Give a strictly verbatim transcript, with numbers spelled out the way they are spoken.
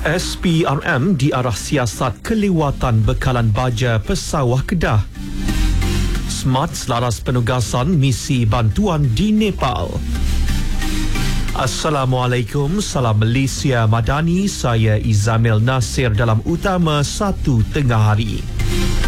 S P R M diarah siasat kelewatan bekalan baja Pesawah Kedah. Smart selaras penugasan misi bantuan di Nepal. Assalamualaikum, salam Malaysia Madani, saya Izamil Nasir dalam utama satu tengah hari.